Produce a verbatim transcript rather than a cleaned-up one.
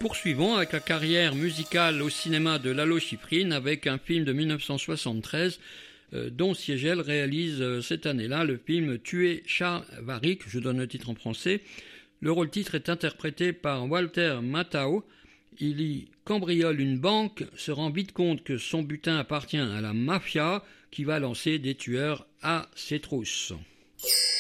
Poursuivons avec la carrière musicale au cinéma de Lalo Schifrin avec un film de dix-neuf cent soixante-treize euh, dont Siegel réalise euh, cette année-là le film Tuer Chavaric, je donne le titre en français. Le rôle-titre est interprété par Walter Matthau. Il y cambriole une banque, se rend vite compte que son butin appartient à la mafia qui va lancer des tueurs à ses trousses.